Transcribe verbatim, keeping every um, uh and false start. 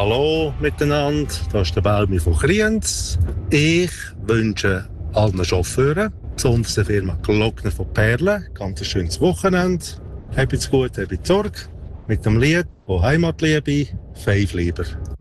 Hallo miteinander, das ist der Belmi von Kriens. Ich wünsche allen Chauffeuren, besonders der Firma Glockner von Perlen, ganz ein schönes Wochenende. Habt's gut, habt's Sorge. Mit dem Lied von Heimatliebe, Fünf lieber.